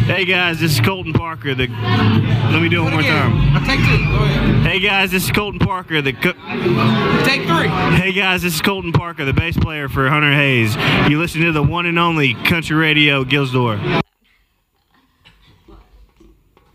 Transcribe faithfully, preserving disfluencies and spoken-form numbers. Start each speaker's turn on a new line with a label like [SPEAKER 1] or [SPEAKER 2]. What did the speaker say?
[SPEAKER 1] Hey guys, this is Colton Parker. The let me do it one more time.
[SPEAKER 2] Take two. Go ahead.
[SPEAKER 1] Hey guys, this is Colton Parker. The
[SPEAKER 2] Take three.
[SPEAKER 1] Hey guys, this is Colton Parker, the bass player for Hunter Hayes. You listen to the one and only Country Radio Gilsdor.